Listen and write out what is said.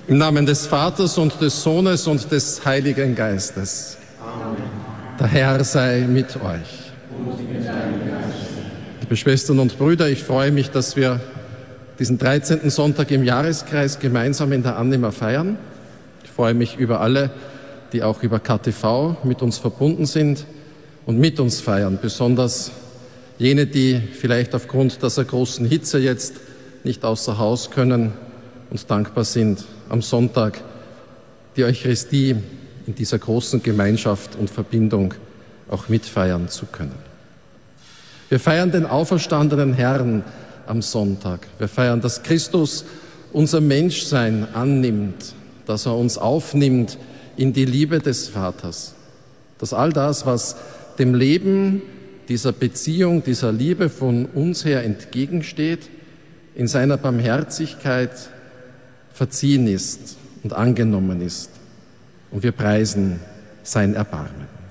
Im Namen des Vaters und des Sohnes und des Heiligen Geistes. Amen. Der Herr sei mit euch. Liebe Schwestern und Brüder, ich freue mich, dass wir diesen 13. Sonntag im Jahreskreis gemeinsam in der Annima feiern. Ich freue mich über alle, die auch über KTV mit uns verbunden sind und mit uns feiern. Besonders jene, die vielleicht aufgrund dieser großen Hitze jetzt nicht außer Haus können und dankbar sind, am Sonntag die Eucharistie in dieser großen Gemeinschaft und Verbindung auch mitfeiern zu können. Wir feiern den auferstandenen Herrn am Sonntag. Wir feiern, dass Christus unser Menschsein annimmt, dass er uns aufnimmt in die Liebe des Vaters. Dass all das, was dem Leben dieser Beziehung, dieser Liebe von uns her entgegensteht, in seiner Barmherzigkeit verziehen ist und angenommen ist. Und wir preisen sein Erbarmen.